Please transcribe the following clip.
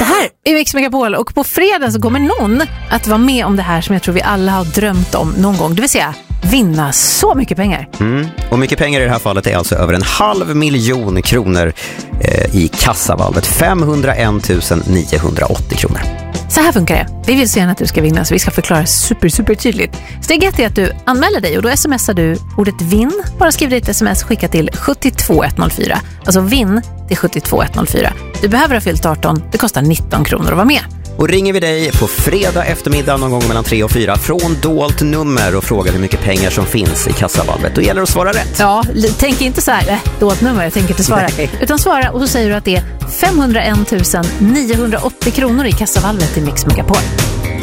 här är Mix Megapol och på fredag så kommer någon att vara med om det här som jag tror vi alla har drömt om någon gång. Det vill säga vinna så mycket pengar. Och mycket pengar i det här fallet är alltså över 500 000 kronor i kassavalvet. 501 980 kronor. Så här funkar det. Vi vill så gärna att du ska vinna så vi ska förklara super tydligt. Steg 1 är att du anmäler dig och då smsar du ordet vinn. Bara skriv ditt sms, skicka till 72104. Alltså vinn till 72104. Du behöver ha fyllt 18. Det kostar 19 kronor att vara med. Och ringer vi dig på fredag eftermiddag någon gång mellan 3 och 4 från dolt nummer och frågar hur mycket pengar som finns i kassavalvet, då gäller det att svara rätt. Ja, tänk inte så här, dolt nummer, jag tänker inte svara. Nej. Utan svara och så säger du att det är 501 980 kronor i kassavalvet i Mix Megapol.